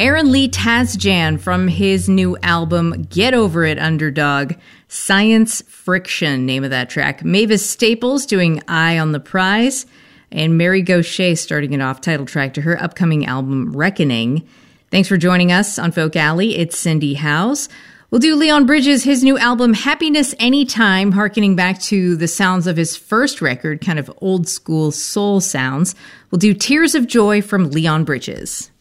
Aaron Lee Tasjan from his new album, Get Over It, Underdog. Science Friction, name of that track. Mavis Staples doing Eye on the Prize. And Mary Gauthier starting it off, title track to her upcoming album, Reckoning. Thanks for joining us on Folk Alley. It's Cindy Howes. We'll do Leon Bridges, his new album, Happiness Anytime, harkening back to the sounds of his first record, kind of old school soul sounds. We'll do Tears of Joy from Leon Bridges.